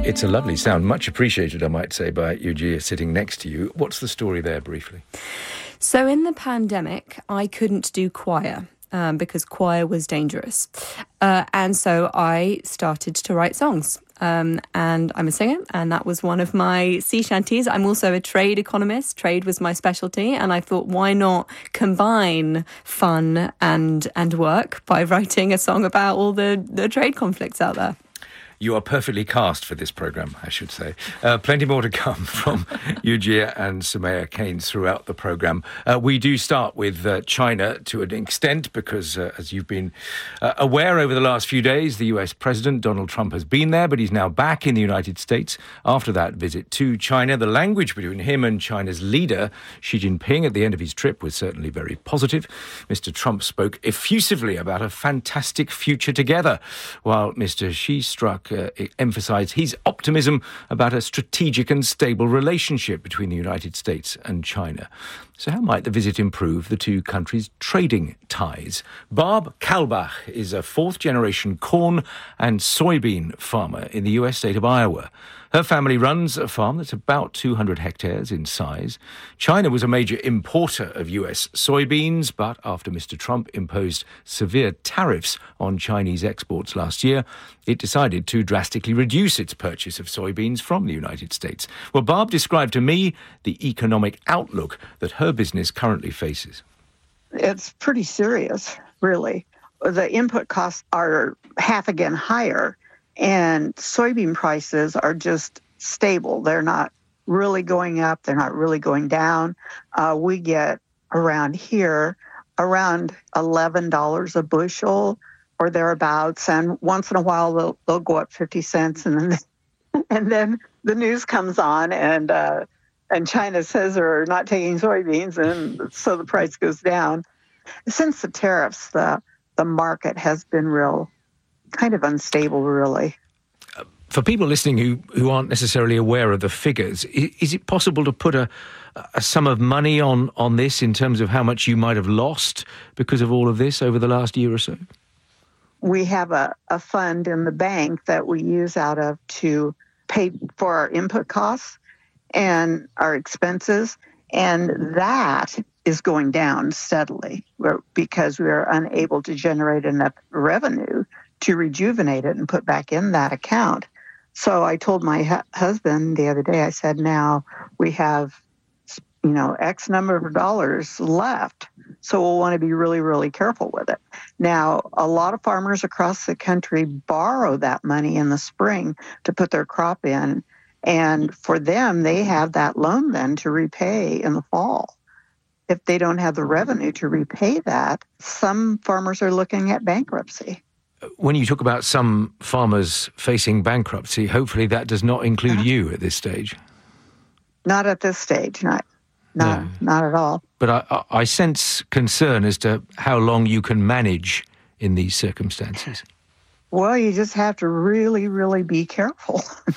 It's a lovely sound, much appreciated, I might say, by Yujia sitting next to you. What's the story there, briefly? So in the pandemic, I couldn't do choir because choir was dangerous. And so I started to write songs. And I'm a singer, and that was one of my sea shanties. I'm also a trade economist. Trade was my specialty, and I thought, why not combine fun and work by writing a song about all the trade conflicts out there? You are perfectly cast for this programme, I should say. Plenty more to come from Yujia and Soumaya Keynes throughout the programme. We do start with China to an extent because, as you've been aware over the last few days, the US President Donald Trump has been there, but he's now back in the United States after that visit to China. The language between him and China's leader, Xi Jinping, at the end of his trip was certainly very positive. Mr. Trump spoke effusively about a fantastic future together, while Mr. Xi emphasised his optimism about a strategic and stable relationship between the United States and China. So how might the visit improve the two countries' trading ties? Barb Kalbach is a fourth-generation corn and soybean farmer in the US state of Iowa. Her family runs a farm that's about 200 hectares in size. China was a major importer of US soybeans, but after Mr. Trump imposed severe tariffs on Chinese exports last year, it decided to drastically reduce its purchase of soybeans from the United States. Well, Barb described to me the economic outlook that her business currently faces. It's pretty serious, really. The input costs are half again higher, and soybean prices are just stable. They're not really going up. They're not really going down. We get around here around $11 a bushel or thereabouts, and once in a while they'll go up 50 cents, and then the news comes on, and China says they're not taking soybeans, and so the price goes down. Since the tariffs, the market has been real kind of unstable, really. For people listening who aren't necessarily aware of the figures, is it possible to put a sum of money on this in terms of how much you might have lost because of all of this over the last year or so? We have a fund in the bank that we use out of to pay for our input costs and our expenses, and that is going down steadily because we are unable to generate enough revenue to rejuvenate it and put back in that account. So I told my husband the other day, I said, now we have, X number of dollars left. So we'll want to be really, really careful with it. Now, a lot of farmers across the country borrow that money in the spring to put their crop in. And for them, they have that loan then to repay in the fall. If they don't have the revenue to repay that, some farmers are looking at bankruptcy. When you talk about some farmers facing bankruptcy, hopefully that does not include you at this stage. Not at this stage, not at all. But I sense concern as to how long you can manage in these circumstances. Well, you just have to really, really be careful.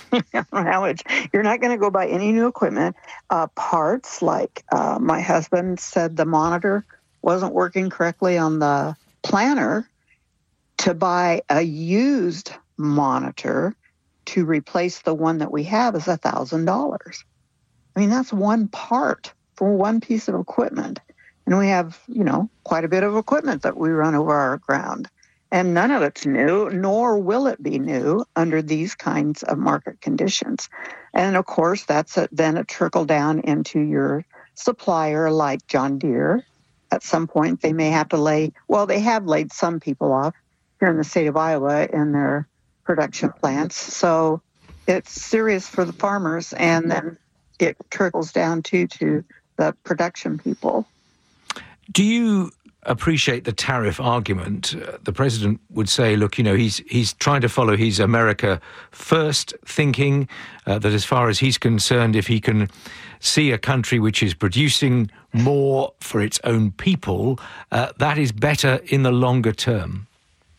You're not going to go buy any new equipment. Parts, like my husband said the monitor wasn't working correctly on the planner. To buy a used monitor to replace the one that we have is $1,000. I mean, that's one part for one piece of equipment. And we have, quite a bit of equipment that we run over our ground. And none of it's new, nor will it be new under these kinds of market conditions. And of course, that's then a trickle down into your supplier like John Deere. At some point, they may have to they have laid some people off here in the state of Iowa in their production plants. So it's serious for the farmers, and then it trickles down to the production people. Do you appreciate the tariff argument? The president would say, look, he's trying to follow his America first thinking, that as far as he's concerned, if he can see a country which is producing more for its own people, that is better in the longer term.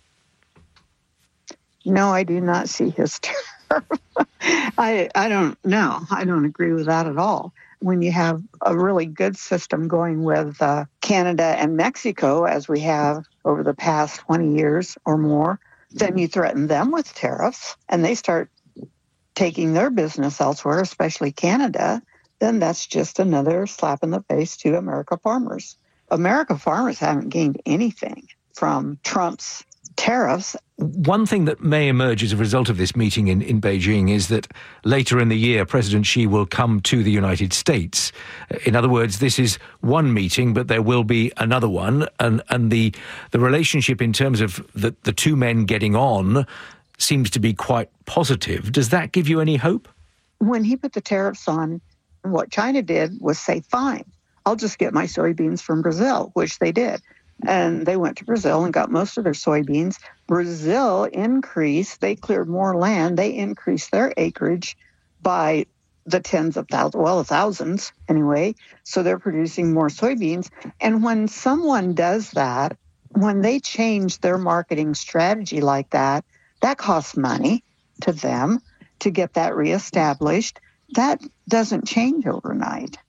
No, I do not see his term. I don't agree with that at all. When you have a really good system going with Canada and Mexico, as we have over the past 20 years or more, then you threaten them with tariffs, and they start taking their business elsewhere, especially Canada, then that's just another slap in the face to American farmers. American farmers haven't gained anything from Trump's tariffs. One thing that may emerge as a result of this meeting in Beijing is that later in the year, President Xi will come to the United States. In other words, this is one meeting, but there will be another one. And the relationship in terms of the two men getting on seems to be quite positive. Does that give you any hope? When he put the tariffs on, what China did was say, fine, I'll just get my soybeans from Brazil, which they did. And they went to Brazil and got most of their soybeans. Brazil increased, they cleared more land, they increased their acreage by the tens of thousands, well, thousands anyway. So they're producing more soybeans. And when someone does that, when they change their marketing strategy like that, that costs money to them to get that reestablished. That doesn't change overnight.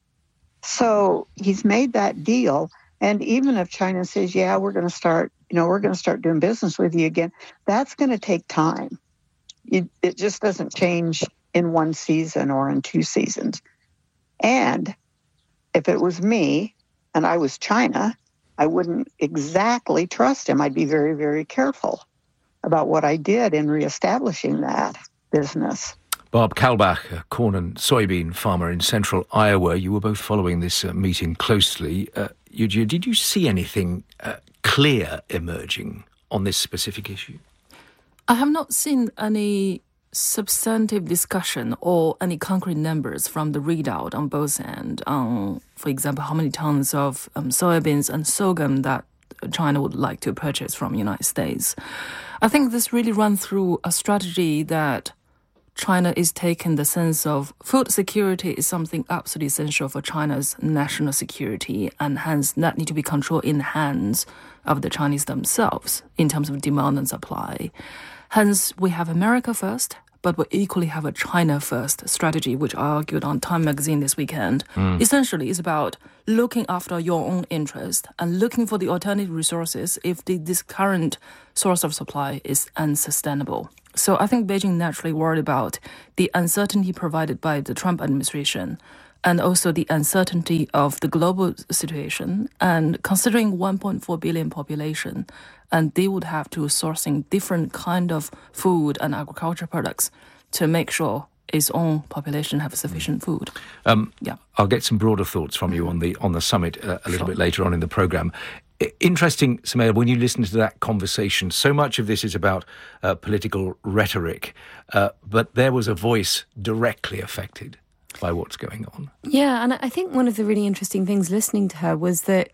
So he's made that deal. And even if China says, yeah, we're going to start doing business with you again, that's going to take time. It just doesn't change in one season or in 2 seasons. And if it was me and I was China, I wouldn't exactly trust him. I'd be very, very careful about what I did in reestablishing that business. Barb Kalbach, a corn and soybean farmer in central Iowa. You were both following this meeting closely. Yujia, did you see anything clear emerging on this specific issue? I have not seen any substantive discussion or any concrete numbers from the readout on both ends on, for example, how many tons of soybeans and sorghum that China would like to purchase from the United States. I think this really runs through a strategy that China is taking the sense of food security is something absolutely essential for China's national security, and hence that need to be controlled in the hands of the Chinese themselves in terms of demand and supply. Hence, we have America first, but we equally have a China first strategy, which I argued on Time magazine this weekend. Essentially, it's about looking after your own interest and looking for the alternative resources if this current source of supply is unsustainable. So I think Beijing naturally worried about the uncertainty provided by the Trump administration and also the uncertainty of the global situation. And considering 1.4 billion population, and they would have to sourcing different kind of food and agriculture products to make sure its own population have sufficient food. I'll get some broader thoughts from you on the summit a little bit later on in the programme. Interesting, Soumaya, when you listen to that conversation, so much of this is about political rhetoric, but there was a voice directly affected by what's going on. Yeah, and I think one of the really interesting things listening to her was that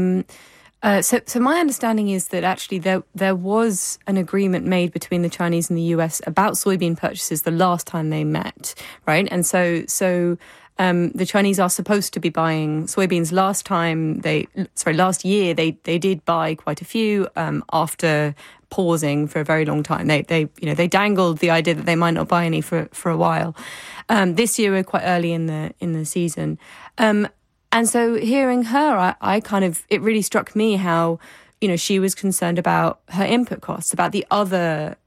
so my understanding is that actually there was an agreement made between the Chinese and the US about soybean purchases the last time they met, right? And so the Chinese are supposed to be buying soybeans. Last year they did buy quite a few after pausing for a very long time. They dangled the idea that they might not buy any for a while. This year we're quite early in the season. And so hearing her, it really struck me how, she was concerned about her input costs, about the other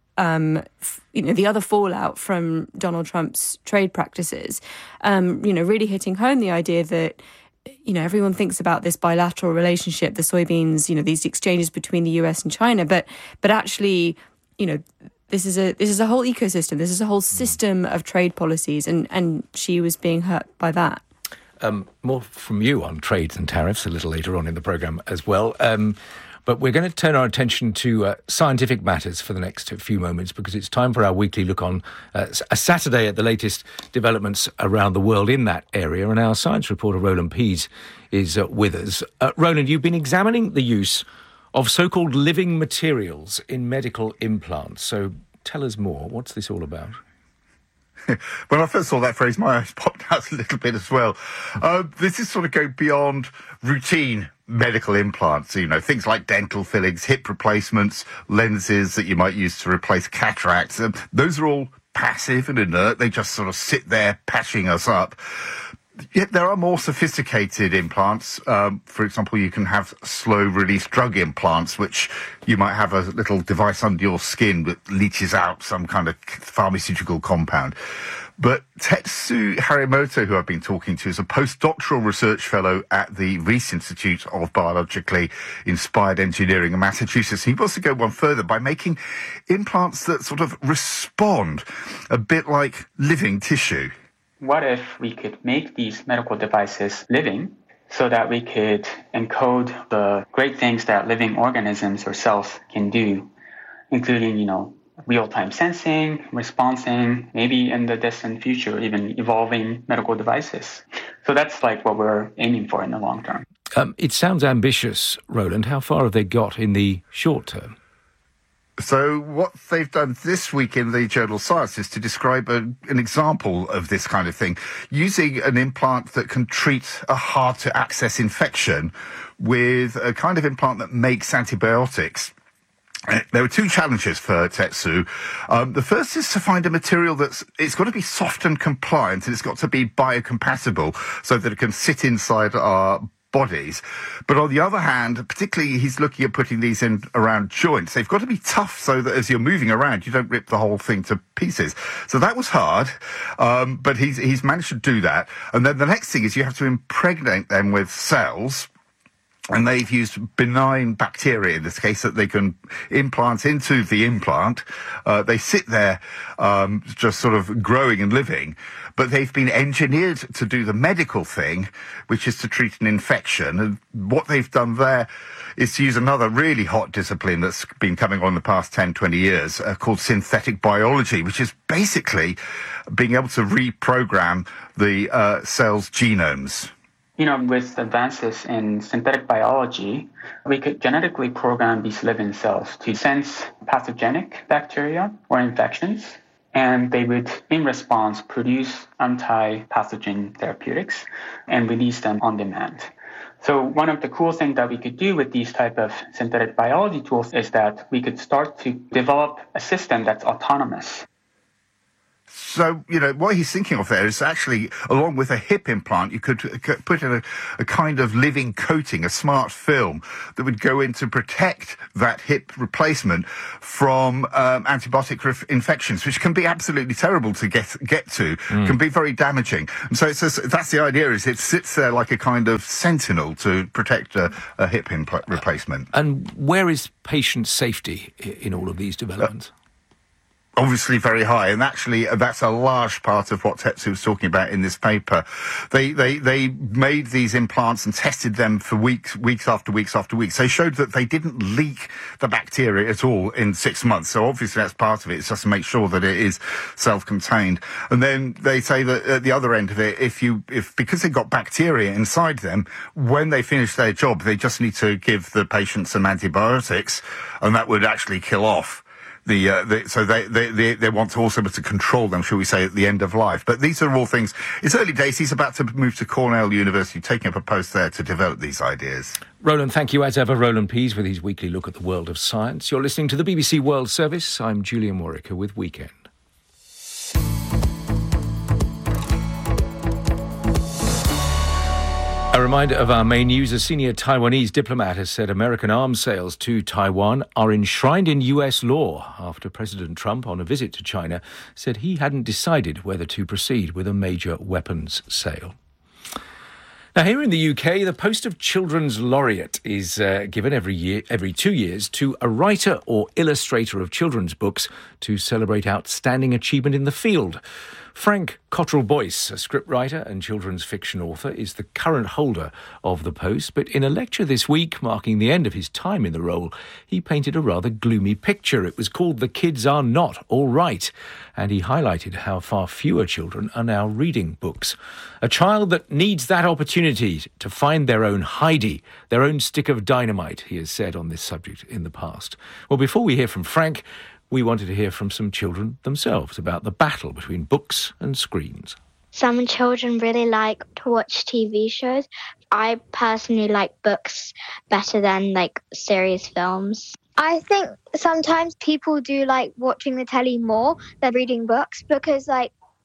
fallout from Donald Trump's trade practices, really hitting home the idea that, everyone thinks about this bilateral relationship, the soybeans, these exchanges between the US and China, but actually, this is a whole ecosystem. This is a whole system of trade policies, and she was being hurt by that. More from you on trades and tariffs a little later on in the programme as well. But we're going to turn our attention to scientific matters for the next few moments, because it's time for our weekly look on a Saturday at the latest developments around the world in that area. And our science reporter, Roland Pease, is with us. Roland, you've been examining the use of so-called living materials in medical implants. So tell us more. What's this all about? When I first saw that phrase, my eyes popped out a little bit as well. This is sort of going beyond routine medical implants, things like dental fillings, hip replacements, lenses that you might use to replace cataracts. Those are all passive and inert. They just sort of sit there patching us up. Yeah, there are more sophisticated implants. For example, you can have slow-release drug implants, which you might have a little device under your skin that leaches out some kind of pharmaceutical compound. But Tetsu Harimoto, who I've been talking to, is a postdoctoral research fellow at the Reese Institute of Biologically Inspired Engineering in Massachusetts. He wants to go one further by making implants that sort of respond a bit like living tissue. What if we could make these medical devices living so that we could encode the great things that living organisms or cells can do, including, real-time sensing, responding, maybe in the distant future, even evolving medical devices. So that's like what we're aiming for in the long term. It sounds ambitious, Roland. How far have they got in the short term? So what they've done this week in the journal Science is to describe an example of this kind of thing, using an implant that can treat a hard-to-access infection with a kind of implant that makes antibiotics. There were two challenges for Tetsu. The first is to find a material it's got to be soft and compliant, and it's got to be biocompatible so that it can sit inside our bodies. But on the other hand, particularly he's looking at putting these in around joints. They've got to be tough so that as you're moving around, you don't rip the whole thing to pieces. So that was hard, but he's managed to do that. And then the next thing is you have to impregnate them with cells. And they've used benign bacteria, in this case, that they can implant into the implant. They sit there just sort of growing and living, but they've been engineered to do the medical thing, which is to treat an infection. And what they've done there is to use another really hot discipline that's been coming on the past 10, 20 years, called synthetic biology, which is basically being able to reprogram the cells' genomes. With advances in synthetic biology, we could genetically program these living cells to sense pathogenic bacteria or infections, and they would, in response, produce anti-pathogen therapeutics and release them on demand. So one of the cool things that we could do with these type of synthetic biology tools is that we could start to develop a system that's autonomous. So, what he's thinking of there is actually, along with a hip implant, you could put in a kind of living coating, a smart film that would go in to protect that hip replacement from antibiotic infections, which can be absolutely terrible to get to, can be very damaging. And so that's the idea, is it sits there like a kind of sentinel to protect a hip replacement. And where is patient safety in all of these developments? Obviously very high, and actually that's a large part of what Tetsu was talking about in this paper. They made these implants and tested them for weeks after weeks after weeks. They showed that they didn't leak the bacteria at all in 6 months. So obviously that's part of it. It's just to make sure that it is self-contained. And then they say that at the other end of it, if because they've got bacteria inside them, when they finish their job, they just need to give the patient some antibiotics, and that would actually kill off so they want to also to control them, shall we say, at the end of life. But these are all things. It's early days. He's about to move to Cornell University, taking up a post there to develop these ideas. Roland, thank you as ever. Roland Pease with his weekly look at the world of science. You're listening to the BBC World Service. I'm Julian Warwicker with Weekend. A reminder of our main news. A senior Taiwanese diplomat has said American arms sales to Taiwan are enshrined in US law after President Trump, on a visit to China, said he hadn't decided whether to proceed with a major weapons sale. Now, here in the UK, the post of Children's Laureate is given every 2 years to a writer or illustrator of children's books to celebrate outstanding achievement in the field. Frank Cottrell-Boyce, a scriptwriter and children's fiction author, is the current holder of the post, but in a lecture this week, marking the end of his time in the role, he painted a rather gloomy picture. It was called The Kids Are Not All Right, and he highlighted how far fewer children are now reading books. A child that needs that opportunity to find their own Heidi, their own stick of dynamite, he has said on this subject in the past. Well, before we hear from Frank, we wanted to hear from some children themselves about the battle between books and screens. Some children really like to watch TV shows. I personally like books better than series films. I think sometimes people do like watching the telly more than reading books because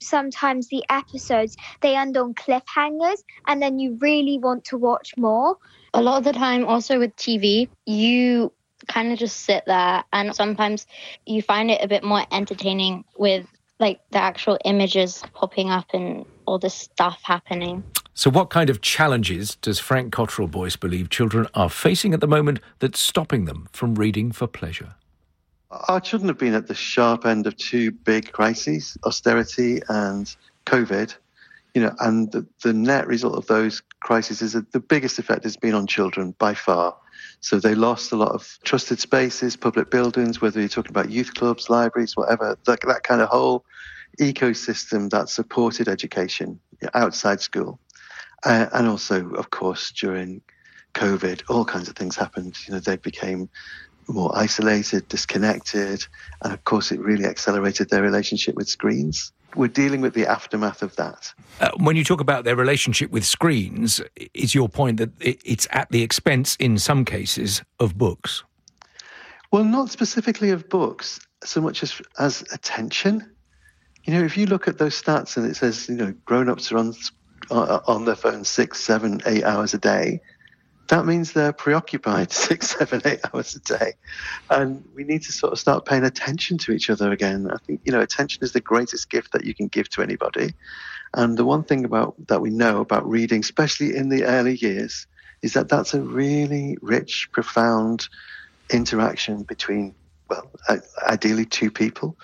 sometimes the episodes, they end on cliffhangers and then you really want to watch more. A lot of the time, also with TV, you kind of just sit there and sometimes you find it a bit more entertaining with like the actual images popping up and all this stuff happening. So what kind of challenges does Frank Cottrell Boyce believe children are facing at the moment that's stopping them from reading for pleasure? Our children have been at the sharp end of two big crises, austerity and COVID, and the net result of those crises is that the biggest effect has been on children by far. So they lost a lot of trusted spaces, public buildings, whether you're talking about youth clubs, libraries, whatever, that kind of whole ecosystem that supported education outside school. And also, of course, during COVID, all kinds of things happened. They became more isolated, disconnected, and of course it really accelerated their relationship with screens. We're dealing with the aftermath of that. When you talk about their relationship with screens, is your point that it's at the expense, in some cases, of books? Well, not specifically of books, so much as attention. If you look at those stats and it says, grown-ups are on their phones 6, 7, 8 hours a day, that means they're preoccupied 6, 7, 8 hours a day. And we need to sort of start paying attention to each other again. I think, attention is the greatest gift that you can give to anybody. And the one thing that we know about reading, especially in the early years, is that that's a really rich, profound interaction between, ideally two people.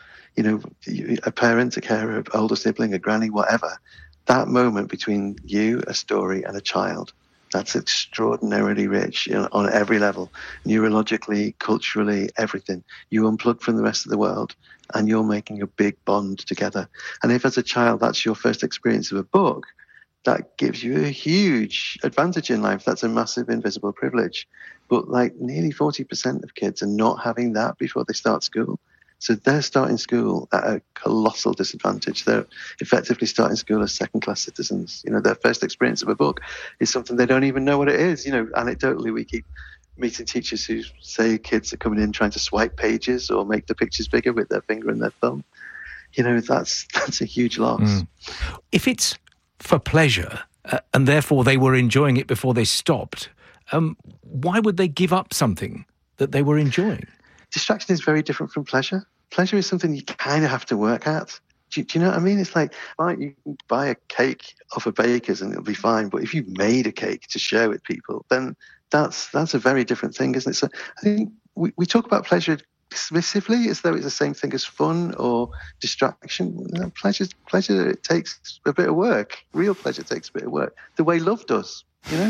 A parent, a carer, an older sibling, a granny, whatever. That moment between you, a story, and a child, that's extraordinarily rich on every level, neurologically, culturally, everything. You unplug from the rest of the world and you're making a big bond together. And if as a child that's your first experience of a book, that gives you a huge advantage in life. That's a massive invisible privilege. But nearly 40% of kids are not having that before they start school. So they're starting school at a colossal disadvantage. They're effectively starting school as second-class citizens. Their first experience of a book is something they don't even know what it is. Anecdotally, we keep meeting teachers who say kids are coming in trying to swipe pages or make the pictures bigger with their finger and their thumb. That's a huge loss. Mm. If it's for pleasure, and therefore they were enjoying it before they stopped, why would they give up something that they were enjoying? Distraction is very different from pleasure. Pleasure is something you kind of have to work at. Do you know what I mean? It's like, you can buy a cake off a baker's and it'll be fine. But if you've made a cake to share with people, then that's a very different thing, isn't it? So I think we talk about pleasure dismissively as though it's the same thing as fun or distraction. Pleasure it takes a bit of work. Real pleasure takes a bit of work. The way love does,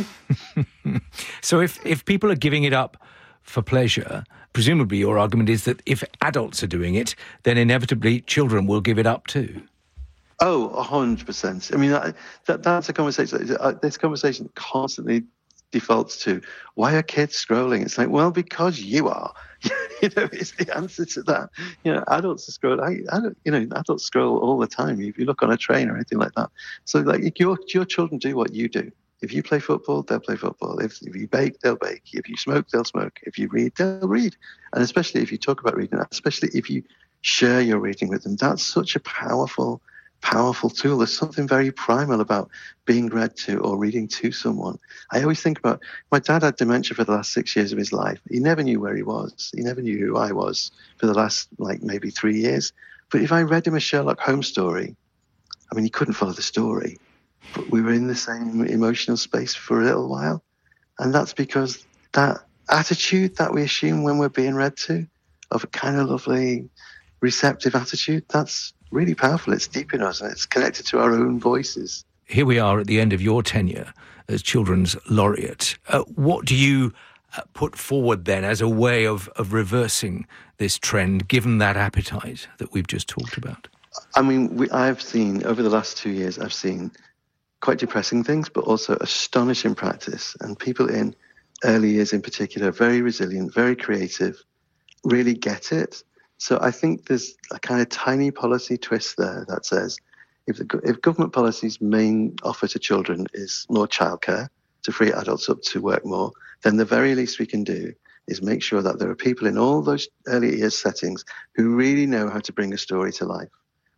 So if people are giving it up for pleasure, presumably your argument is that if adults are doing it, then inevitably children will give it up too. Oh, 100%. I mean, that's a conversation. This conversation constantly defaults to, why are kids scrolling? It's like, well, because you are. It's the answer to that. Adults are scrolling. Adults scroll all the time. If you look on a train or anything like that. So, your children do what you do. If you play football, they'll play football. If you bake, they'll bake. If you smoke, they'll smoke. If you read, they'll read. And especially if you talk about reading, especially if you share your reading with them, that's such a powerful tool. There's something very primal about being read to or reading to someone. I always think about, my dad had dementia for the last 6 years of his life. He never knew where he was. He never knew who I was for the last, maybe 3 years. But if I read him a Sherlock Holmes story, he couldn't follow the story. But we were in the same emotional space for a little while. And that's because that attitude that we assume when we're being read to, of a kind of lovely, receptive attitude, that's really powerful. It's deep in us and it's connected to our own voices. Here we are at the end of your tenure as Children's Laureate. What do you put forward then as a way of reversing this trend, given that appetite that we've just talked about? I've seen, over the last 2 years, I've seen quite depressing things, but also astonishing practice. And people in early years in particular, very resilient, very creative, really get it. So I think there's a kind of tiny policy twist there that says, if government policy's main offer to children is more childcare to free adults up to work more, then the very least we can do is make sure that there are people in all those early years settings who really know how to bring a story to life.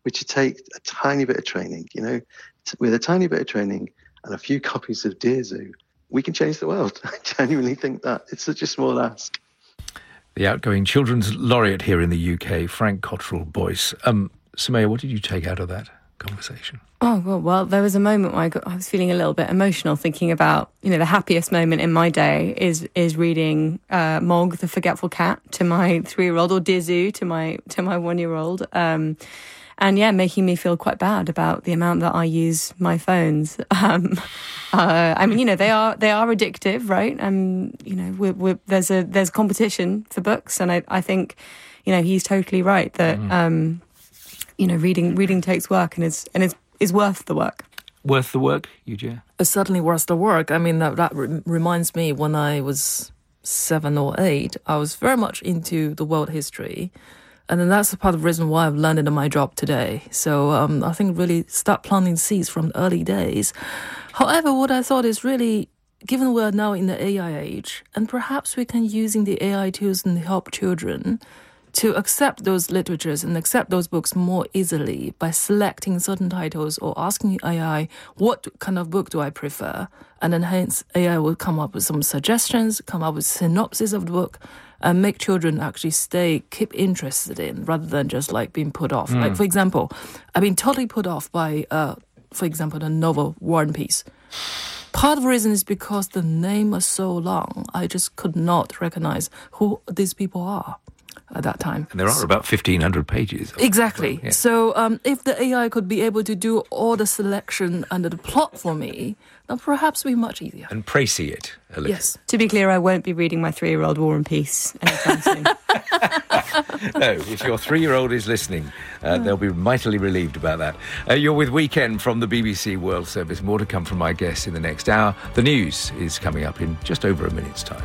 which you take a tiny bit of training, with a tiny bit of training and a few copies of Dear Zoo, we can change the world. I genuinely think that. It's such a small ask. The outgoing Children's Laureate here in the UK, Frank Cottrell Boyce. Soumaya, what did you take out of that conversation? Oh, well, there was a moment where I was feeling a little bit emotional, thinking about, the happiest moment in my day is reading Mog, the Forgetful Cat, to my 3-year-old, or Dear Zoo to my 1-year-old. And yeah, making me feel quite bad about the amount that I use my phones. I mean, they are addictive, right? There's competition for books, and I think, he's totally right that reading takes work and is worth the work. Worth the work, Eugenia? It's certainly worth the work. I mean, that reminds me, when I was 7 or 8, I was very much into the world history. And then that's part of the reason why I've landed in my job today. So I think really start planting seeds from the early days. However, what I thought is really, given we're now in the AI age, and perhaps we can using the AI tools and help children to accept those literatures and accept those books more easily by selecting certain titles or asking AI, what kind of book do I prefer? And then hence AI will come up with some suggestions, come up with synopsis of the book, and make children actually keep interested in, rather than just like being put off. Like, for example, I've been totally put off by, for example, the novel War and Peace. Part of the reason is because the name was so long, I just could not recognize who these people are at that time. And there are about 1,500 pages. Exactly. Yeah. So if the AI could be able to do all the selection under the plot for me, then perhaps it would be much easier. And précis it a little. Yes. To be clear, I won't be reading my 3-year-old War and Peace anytime soon. No, if your 3-year-old is listening, they'll be mightily relieved about that. You're with Weekend from the BBC World Service. More to come from my guests in the next hour. The news is coming up in just over a minute's time.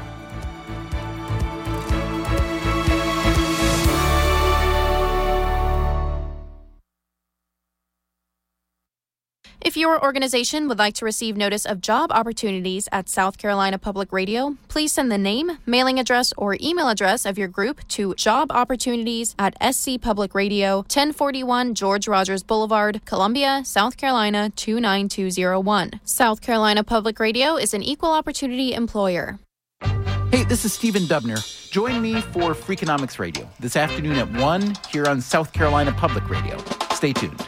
If your organization would like to receive notice of job opportunities at South Carolina Public Radio, please send the name, mailing address, or email address of your group to jobopportunities@SC Public Radio, 1041 George Rogers Boulevard, Columbia, South Carolina 29201. South Carolina Public Radio is an equal opportunity employer. Hey, this is Stephen Dubner. Join me for Freakonomics Radio this afternoon at 1 here on South Carolina Public Radio. Stay tuned.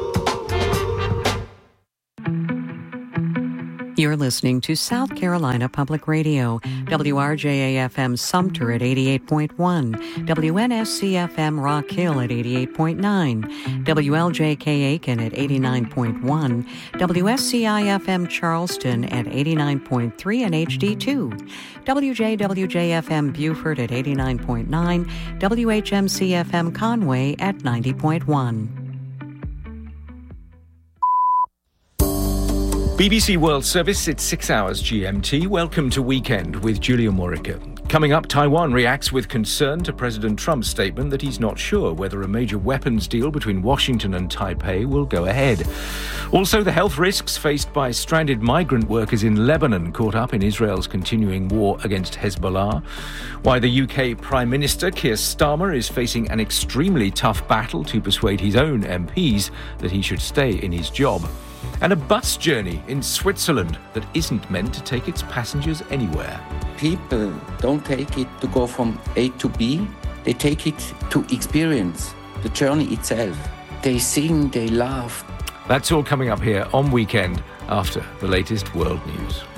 You're listening to South Carolina Public Radio, WRJA-FM Sumter at 88.1, WNSC-FM Rock Hill at 88.9, WLJK Aiken at 89.1, WSCI-FM Charleston at 89.3 and HD2, WJWJ-FM Beaufort at 89.9, WHMC-FM Conway at 90.1. BBC World Service, it's 6 hours GMT. Welcome to Weekend with Julia Morica. Coming up, Taiwan reacts with concern to President Trump's statement that he's not sure whether a major weapons deal between Washington and Taipei will go ahead. Also, the health risks faced by stranded migrant workers in Lebanon caught up in Israel's continuing war against Hezbollah. Why the UK Prime Minister Keir Starmer is facing an extremely tough battle to persuade his own MPs that he should stay in his job. And a bus journey in Switzerland that isn't meant to take its passengers anywhere. People don't take it to go from A to B. They take it to experience the journey itself. They sing, they laugh. That's all coming up here on Weekend after the latest world news.